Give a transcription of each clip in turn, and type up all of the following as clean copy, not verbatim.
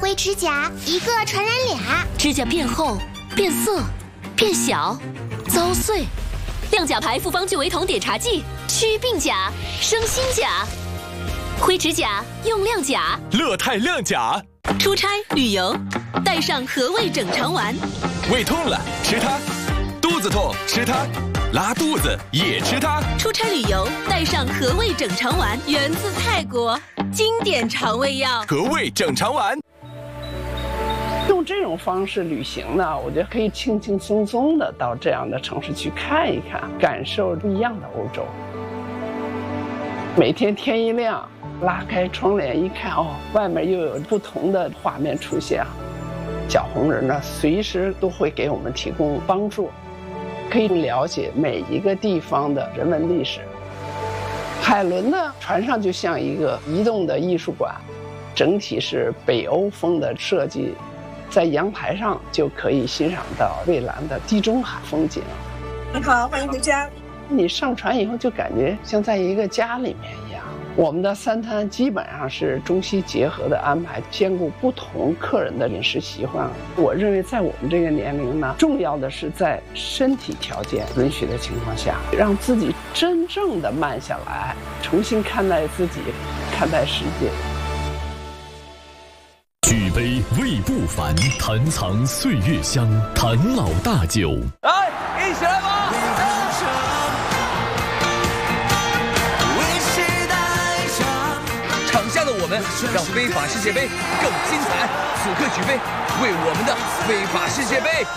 灰指甲，一个传染俩。 指甲变厚、变色、变小、遭碎。亮甲牌复方聚维酮碘茶剂，祛病甲，生新甲。灰指甲用亮甲， 乐泰亮甲。 出差旅游，带上和味整肠丸。 胃痛了吃它，肚子痛吃它，拉肚子也吃它。 出差旅游带上和味整肠丸，源自泰国，经典肠胃药。 和味整肠丸。 用这种方式旅行呢，我觉得可以轻轻松松的到这样的城市去看一看，感受不一样的欧洲。每天天一亮，拉开窗帘一看，哦，外面又有不同的画面出现。小红人呢，随时都会给我们提供帮助，可以了解每一个地方的人文历史。海伦呢，船上就像一个移动的艺术馆，整体是北欧风的设计，在阳台上就可以欣赏到蔚蓝的地中海风景。 你好，欢迎回家。 你上船以后就感觉像在一个家里面一样。我们的3餐基本上是中西结合的安排，兼顾不同客人的饮食习惯。我认为在我们这个年龄呢，重要的是在身体条件允许的情况下，让自己真正的慢下来，重新看待自己，看待世界。 举杯味不凡，坛藏岁月香，坛老大酒。 来，一起来吧！场下的我们，让非法世界杯更精彩。此刻举杯，为我们的非法世界杯。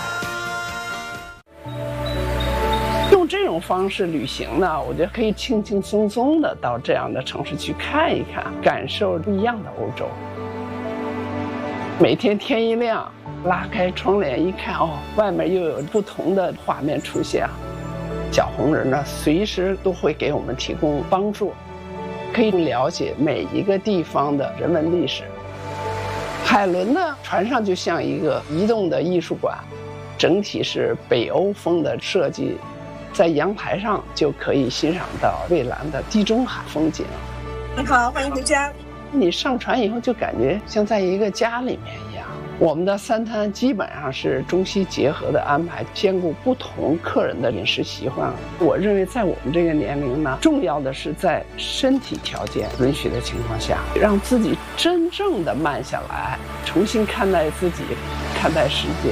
用这种方式旅行呢，我觉得可以轻轻松松的到这样的城市去看一看，感受不一样的欧洲。每天天一亮，拉开窗帘一看，哦，外面又有不同的画面出现。小红人呢，随时都会给我们提供帮助，可以了解每一个地方的人文历史。海伦呢，船上就像一个移动的艺术馆，整体是北欧风的设计，在阳台上就可以欣赏到蔚蓝的地中海风景。 你好，欢迎回家。 你上船以后就感觉像在一个家里面一样。我们的3餐基本上是中西结合的安排，兼顾不同客人的饮食习惯。我认为在我们这个年龄呢，重要的是在身体条件允许的情况下，让自己真正的慢下来，重新看待自己，看待世界。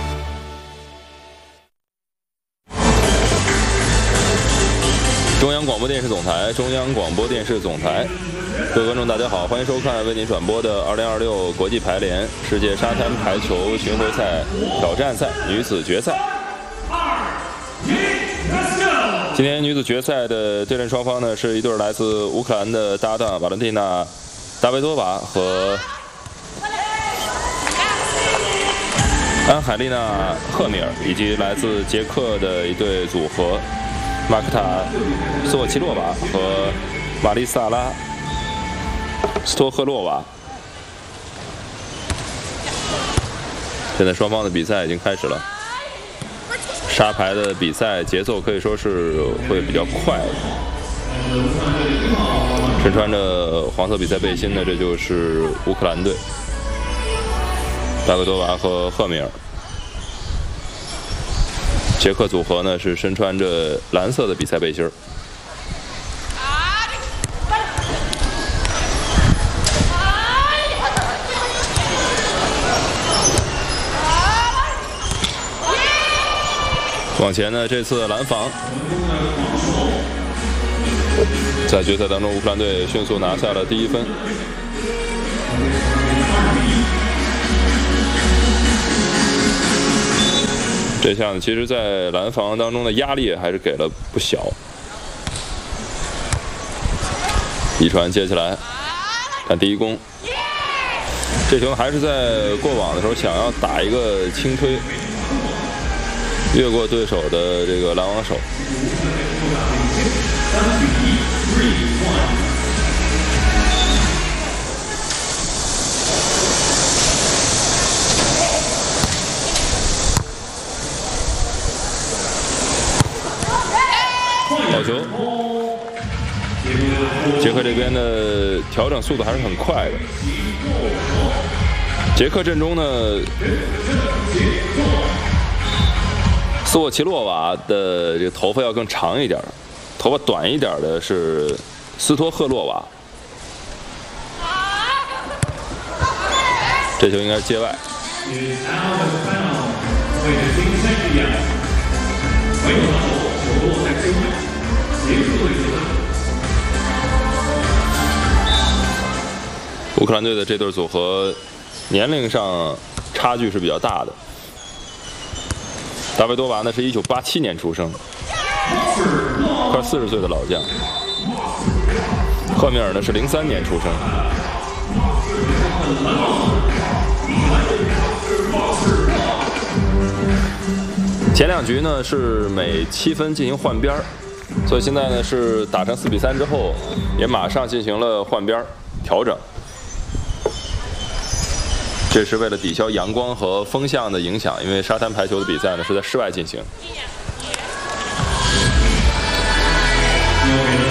中央广播电视总台，中央广播电视总台，各位观众大家好，欢迎收看为您转播的2026国际排联世界沙滩排球巡回赛挑战赛女子决赛。今天女子决赛的对阵双方呢，是一对来自乌克兰的搭档瓦伦蒂娜·达维多娃和安海丽娜·赫米尔，以及来自捷克的一对组合马克塔·索奇洛娃和玛丽萨拉·斯托赫洛娃。现在双方的比赛已经开始了，沙排的比赛节奏可以说是会比较快。身穿着黄色比赛背心的，这就是乌克兰队，达维多娃和赫米尔。捷克组合呢是身穿着蓝色的比赛背心儿。往前呢，这次蓝防在决赛当中，乌克兰队迅速拿下了第1分。这项其实在蓝防当中的压力还是给了不小。一传接起来，看第一攻，这球还是在过网的时候想要打一个轻推，越过对手的这个拦网手。好球！捷克这边的调整速度还是很快的。 捷克阵中呢，斯沃齐洛娃的这个头发要更长一点，头发短一点的是斯托赫洛娃。这球应该是界外。乌克兰队的这对组合年龄上差距是比较大的。大维多娃呢是1987年出生，快40岁的老将。赫米尔呢是03年出生。前2局呢是每7分进行换边，所以现在呢是打成4比3之后，也马上进行了换边调整。这是为了抵消阳光和风向的影响，因为沙滩排球的比赛呢是在室外进行。